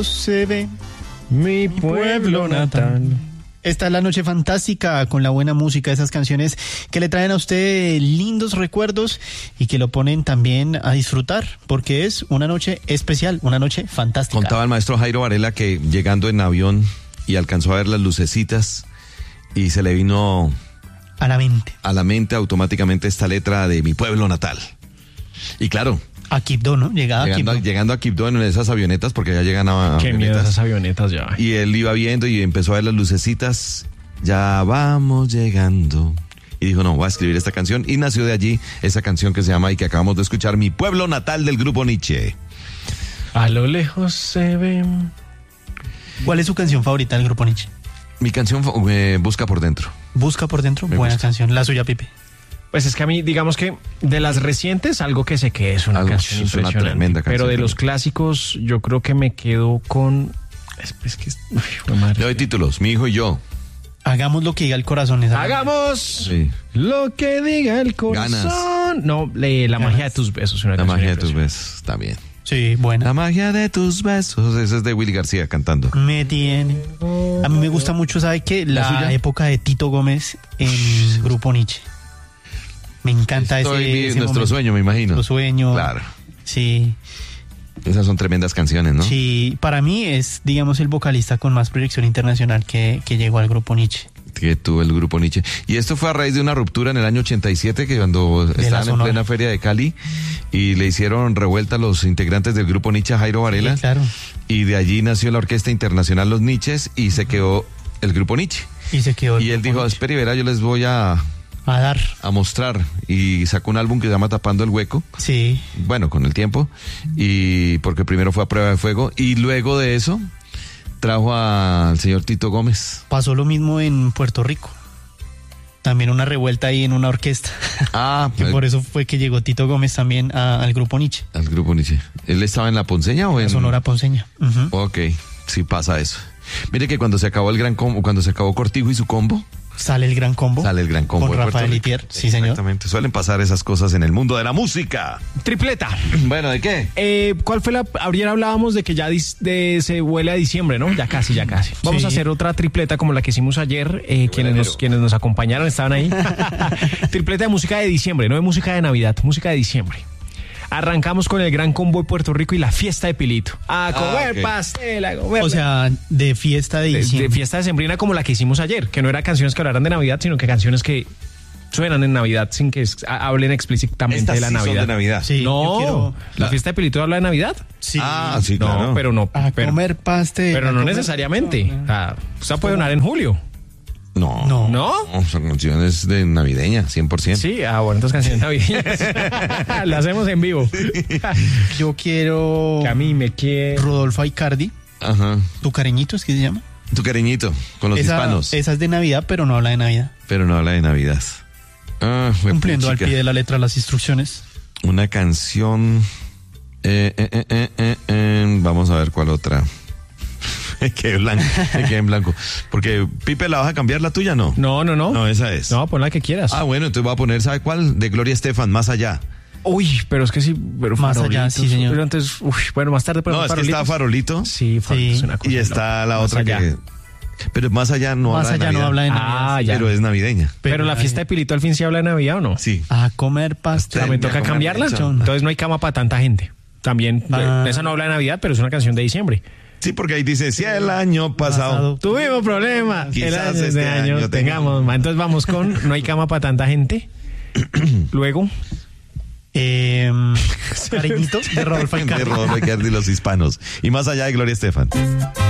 Se ve Mi pueblo natal. Esta es la noche fantástica con la buena música, esas canciones que le traen a usted lindos recuerdos y que lo ponen también a disfrutar, porque es una noche especial, una noche fantástica. Contaba el maestro Jairo Varela que llegando en avión y alcanzó a ver las lucecitas y se le vino a la mente automáticamente esta letra de Mi pueblo natal. Y claro, a Quibdó, ¿no? Llegando a Quibdó en esas avionetas, porque ya llegan a Qué miedo esas avionetas ya. Y él iba viendo y empezó a ver las lucecitas. Ya vamos llegando. Y dijo, no, voy a escribir esta canción. Y nació de allí esa canción que se llama y que acabamos de escuchar, Mi pueblo natal, del grupo Nietzsche. A lo lejos se ve. ¿Cuál es su canción favorita del grupo Nietzsche? Mi canción Busca por dentro. Busca por dentro, buena canción. La suya, Pipe. Pues es que a mí, digamos que de las recientes, algo que sé que es una canción impresionante. Una tremenda canción. Pero de los clásicos, yo creo que me quedo con... Es que... Le doy títulos, Mi hijo y yo. Hagamos lo que diga el corazón. Hagamos lo que diga el corazón. Ganas. No, la magia de tus besos. La magia de tus besos, también. Sí, buena. La magia de tus besos. Ese es de Willy García cantando. Me tiene. A mí me gusta mucho, ¿sabe qué? La época de Tito Gómez en grupo Nietzsche. Me encanta ese nuestro momento. Sueño, me imagino. Nuestro sueño. Claro. Sí. Esas son tremendas canciones, ¿no? Sí, para mí es, digamos, el vocalista con más proyección internacional que llegó al grupo Nietzsche. Que tuvo el grupo Nietzsche. Y esto fue a raíz de una ruptura en el año 87, que cuando estaban en plena feria de Cali y le hicieron revuelta a los integrantes del grupo Nietzsche a Jairo Varela. Sí, claro. Y de allí nació la Orquesta Internacional Los Nietzsches y se quedó el grupo Nietzsche. Y él dijo, espera y verá, yo les voy a mostrar, y sacó un álbum que se llama Tapando el Hueco. Sí. Bueno, con el tiempo, y porque primero fue a Prueba de Fuego y luego de eso trajo al señor Tito Gómez. Pasó lo mismo en Puerto Rico. También una revuelta ahí en una orquesta. Que por eso fue que llegó Tito Gómez también al grupo Nietzsche. Al grupo Nietzsche. ¿Él estaba en La Ponceña o en...? Sonora Ponceña. Ok, sí pasa eso. Mire que cuando se acabó el Gran Combo, cuando se acabó Cortijo y su combo, Sale el Gran Combo. Con Rafael Itier, sí, señor. Exactamente. Suelen pasar esas cosas en el mundo de la música. Tripleta. Bueno, ¿de qué? ¿Cuál fue ayer hablábamos de que ya se huele a diciembre, ¿no? Ya casi. Vamos a hacer otra tripleta como la que hicimos ayer. Quienes nos acompañaron estaban ahí. Tripleta de música de diciembre, no de música de Navidad, música de diciembre. Arrancamos con el Gran Combo de Puerto Rico y la fiesta de Pilito. A comer pastel, a comer. O sea, de fiesta de diciembre. De fiesta decembrina como la que hicimos ayer, que no eran canciones que hablaran de Navidad, sino que canciones que suenan en Navidad sin que hablen explícitamente de la Navidad. Son de Navidad. Sí, no, la fiesta de Pilito habla de Navidad. Sí. Sí, claro. No, pero no. A comer pastel. Pero no necesariamente. O sea, puede sonar en julio. No, son canciones de navideña, 100%. Sí, bueno, entonces canciones navideñas. Las hacemos en vivo. Yo quiero... Que a mí me quiere... Rodolfo Aicardi. Ajá. ¿Tu cariñito es que se llama? Tu cariñito, con los hispanos. Esa es de Navidad, pero no habla de Navidad. Pero no habla de Navidad. Cumpliendo al pie de la letra las instrucciones. Una canción... Vamos a ver cuál otra. Me quedé en blanco. Porque, Pipe, ¿la vas a cambiar la tuya? No. No, esa es. No, pon la que quieras. Bueno, entonces voy a poner, ¿sabe cuál? De Gloria Estefan, Más Allá. Uy, pero es que sí, pero Más Allá, sí, señor. Pero antes, bueno, más tarde, pero no, es que está Farolito. Sí, Farolito es una cosa. Y está la otra que... Pero Más Allá no habla de Navidad. No habla de Navidad. Ya. Pero es navideña. Pero la fiesta de Pilito al fin sí habla de Navidad, ¿o no? Sí. A comer pastel. ¿Me toca cambiarla? Entonces no hay cama para tanta gente. También, esa no habla de Navidad, pero es una canción de diciembre. Sí, porque ahí dice, si el año pasado tuvimos problemas, quizás este año tengamos más. Entonces vamos con No hay cama para tanta gente. Luego... Cariñito de Rodolfo Aicardi. De Rodolfo Aicardi y los hispanos. Y Más Allá de Gloria Estefan.